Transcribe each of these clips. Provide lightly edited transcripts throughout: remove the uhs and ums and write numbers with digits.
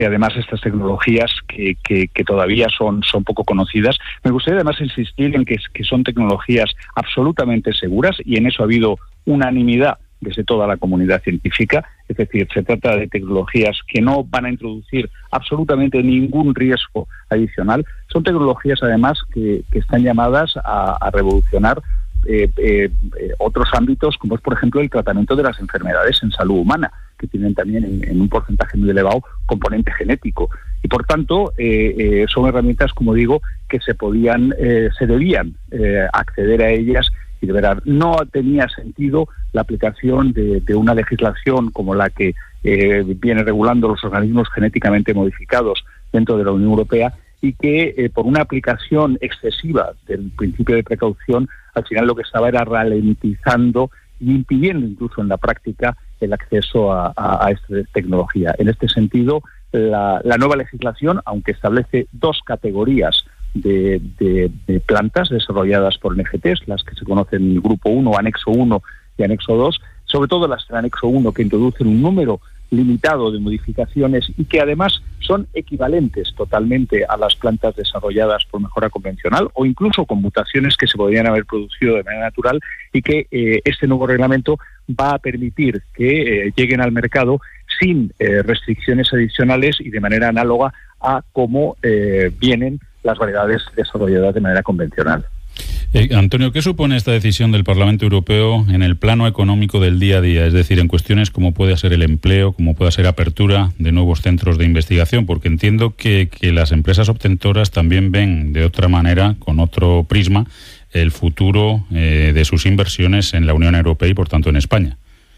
además estas tecnologías que todavía son poco conocidas. Me gustaría además insistir en que son tecnologías absolutamente seguras, y en eso ha habido unanimidad desde toda la comunidad científica. Es decir, se trata de tecnologías que no van a introducir absolutamente ningún riesgo adicional. Son tecnologías además que están llamadas a revolucionar otros ámbitos, como es por ejemplo el tratamiento de las enfermedades en salud humana, que tienen también en un porcentaje muy elevado componente genético, y por tanto son herramientas, como digo, que se debían acceder a ellas. Y de verdad, no tenía sentido la aplicación de una legislación como la que viene regulando los organismos genéticamente modificados dentro de la Unión Europea, y que por una aplicación excesiva del principio de precaución, al final lo que estaba era ralentizando y impidiendo incluso en la práctica el acceso a esta tecnología. En este sentido, la nueva legislación, aunque establece dos categorías de plantas desarrolladas por NGTs, las que se conocen en el Grupo 1, Anexo 1 y Anexo 2, sobre todo las del Anexo 1, que introducen un número limitado de modificaciones y que además son equivalentes totalmente a las plantas desarrolladas por mejora convencional, o incluso con mutaciones que se podrían haber producido de manera natural, y que este nuevo reglamento va a permitir que lleguen al mercado sin restricciones adicionales y de manera análoga a cómo vienen las variedades desarrolladas de manera convencional. Antonio, ¿qué supone esta decisión del Parlamento Europeo en el plano económico del día a día? Es decir, en cuestiones como puede ser el empleo, como puede ser apertura de nuevos centros de investigación, porque entiendo que las empresas obtentoras también ven de otra manera, con otro prisma, el futuro de sus inversiones en la Unión Europea y, por tanto, en España.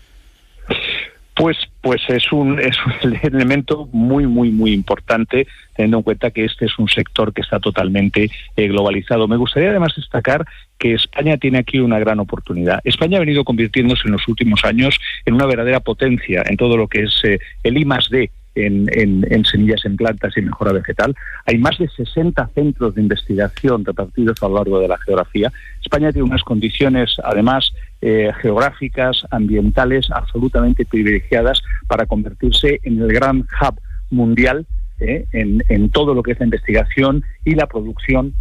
Pues es un elemento muy importante, teniendo en cuenta que este es un sector que está totalmente globalizado. Me gustaría además destacar que España tiene aquí una gran oportunidad. España ha venido convirtiéndose en los últimos años en una verdadera potencia en todo lo que es el I+D en semillas en plantas y mejora vegetal. Hay más de 60 centros de investigación repartidos a lo largo de la geografía. España tiene unas condiciones, además, geográficas, ambientales, absolutamente privilegiadas para convertirse en el gran hub mundial en todo lo que es la investigación y la producción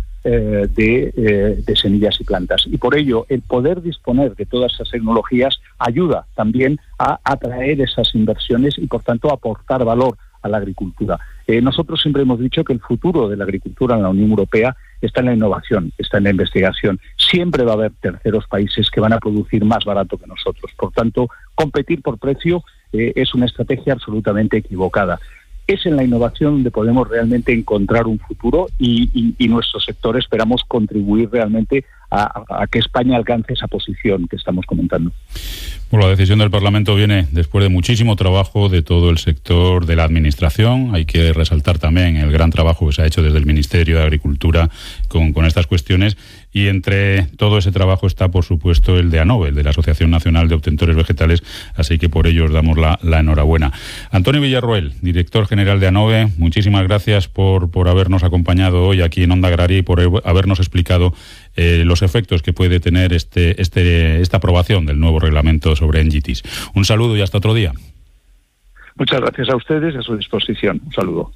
de semillas y plantas. Y por ello, el poder disponer de todas esas tecnologías ayuda también a atraer esas inversiones y, por tanto, aportar valor a la agricultura. Nosotros siempre hemos dicho que el futuro de la agricultura en la Unión Europea está en la innovación, está en la investigación. Siempre va a haber terceros países que van a producir más barato que nosotros. Por tanto, competir por precio es una estrategia absolutamente equivocada. Es en la innovación donde podemos realmente encontrar un futuro, y nuestro sector esperamos contribuir realmente a que España alcance esa posición que estamos comentando. Bueno, la decisión del Parlamento viene después de muchísimo trabajo de todo el sector de la Administración. Hay que resaltar también el gran trabajo que se ha hecho desde el Ministerio de Agricultura con estas cuestiones. Y entre todo ese trabajo está, por supuesto, el de ANOVE, el de la Asociación Nacional de Obtentores Vegetales, así que por ello os damos la enhorabuena. Antonio Villarroel, director general de ANOVE, muchísimas gracias por habernos acompañado hoy aquí en Onda Agraria y por habernos explicado los efectos que puede tener esta aprobación del nuevo reglamento sobre NGTs. Un saludo y hasta otro día. Muchas gracias a ustedes y a su disposición. Un saludo.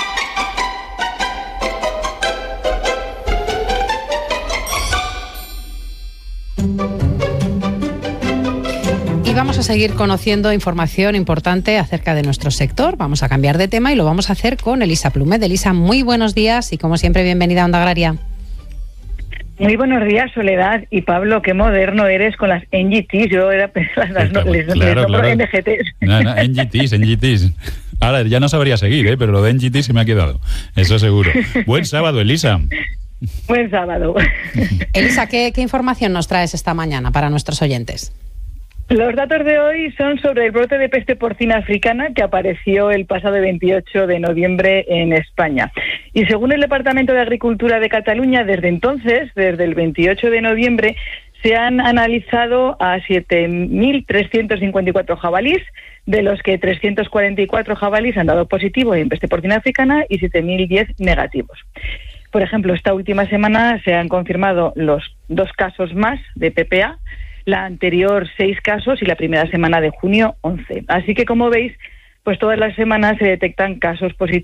Y vamos a seguir conociendo información importante acerca de nuestro sector. Vamos a cambiar de tema y lo vamos a hacer con Elisa Plumet. Elisa, muy buenos días y, como siempre, bienvenida a Onda Agraria. Muy buenos días, Soledad y Pablo. Qué moderno eres con las NGTs. Yo les nombro NGTs. No, NGTs. Ahora ya no sabría seguir, pero lo de NGT se me ha quedado. Eso seguro. Buen sábado, Elisa. Buen sábado. Elisa, ¿qué información nos traes esta mañana para nuestros oyentes? Los datos de hoy son sobre el brote de peste porcina africana que apareció el pasado 28 de noviembre en España. Y según el Departamento de Agricultura de Cataluña, desde entonces, desde el 28 de noviembre, se han analizado a 7.354 jabalís, de los que 344 jabalís han dado positivo en peste porcina africana y 7.010 negativos. Por ejemplo, esta última semana se han confirmado los 2 casos más de PPA, la anterior 6 casos y la primera semana de junio 11. Así que, como veis, pues todas las semanas se detectan casos positivos